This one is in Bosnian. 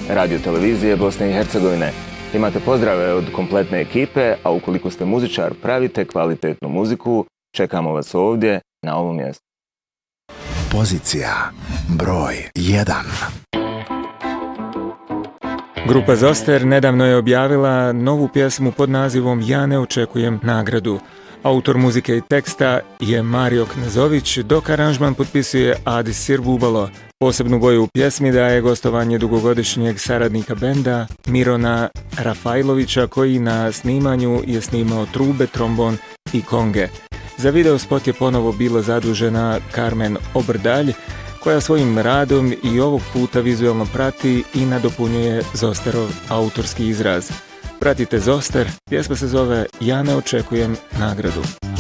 Radio Televizije Bosne i Hercegovine. Imate pozdrave od kompletne ekipe, a ukoliko ste muzičar, pravite kvalitetnu muziku, čekamo vas ovdje na ovom mjestu. Pozicija broj 1. Grupa Zoster nedavno je objavila novu pjesmu pod nazivom Ja ne očekujem nagradu. Autor muzike i teksta je Mario Knezović, dok aranžman potpisuje Adis Sirbubalo. Posebnu boju u pjesmi daje gostovanje dugogodišnjeg saradnika benda Mirona Rafajlovića, koji na snimanju je snimao trube, trombon i konge. Za video spot je ponovo bila zadužena Carmen Obrdalj, koja svojim radom i ovog puta vizualno prati i nadopunjuje Zosterov autorski izraz. Pratite Zoster, pjesma se zove Ja ne očekujem nagradu.